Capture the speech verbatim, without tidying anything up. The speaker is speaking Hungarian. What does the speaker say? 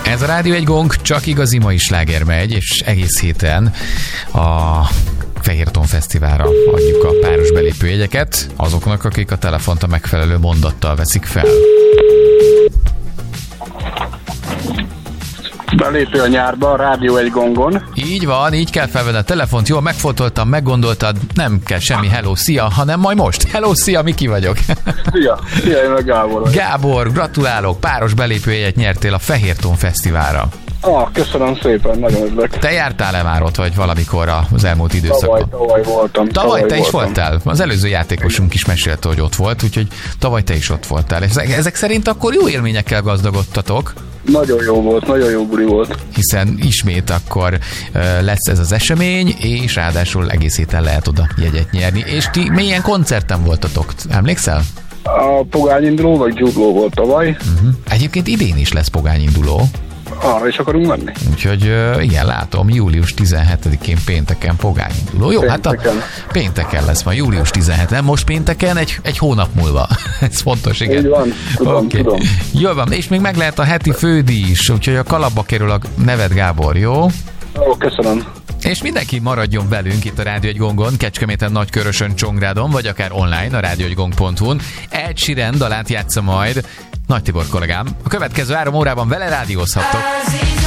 Ez a Rádió egy Gong, csak igazi mai sláger megy, és egész héten a Fehérton Fesztiválra adjuk a páros belépőjegyeket azoknak, akik a telefont a megfelelő mondattal veszik fel. Belépő a nyárba, a Rádió egy Gongon. Így van, így kell felvenni a telefont, jól megfontoltam, meggondoltad, nem kell semmi hello, szia, hanem majd most. Hello, szia, Miki vagyok. Szia, szia, én meg Gábor. Gábor, gratulálok, páros belépőjegyet nyertél a Fehérton Fesztiválra. Ah, köszönöm szépen, nagyon örülök. Te jártál-e már ott, vagy valamikor az elmúlt időszakban? Tavaly, tavaly voltam. Tavaly, tavaly te voltam. Is voltál? Az előző játékosunk is mesélte, hogy ott volt, úgyhogy tavaly te is ott voltál. Ezek, ezek szerint akkor jó élményekkel gazdagodtatok? Nagyon jó volt, nagyon jó buli volt. Hiszen ismét akkor uh, lesz ez az esemény, és ráadásul egész héten lehet oda jegyet nyerni. És ti milyen koncerten voltatok? Emlékszel? A pogányinduló vagy dzsudló volt tavaly. Uh-huh. Egyébként idén is lesz pogányinduló. Arra is akarunk menni. Úgyhogy uh, igen, látom, július tizenhetedikén pénteken pogányinduló. Jó, pénteken. Hát a pénteken lesz ma, július tizenhetedikén. Most pénteken egy, egy hónap múlva. Ez fontos, igen. Így van, tudom, okay. tudom. Jól van, és még meg lehet a heti fődíj is, úgyhogy a kalapba kerül a neved, Gábor, jó? Ó, köszönöm. És mindenki maradjon velünk itt a Rádió egy Gongon, Kecskeméten, Nagykörösön, Csongrádon, vagy akár online a rádió egy gong pont hu-n. Ed Sheeran dalát játsza majd Nagy Tibor kollégám. A következő három órában vele rádiózhattok.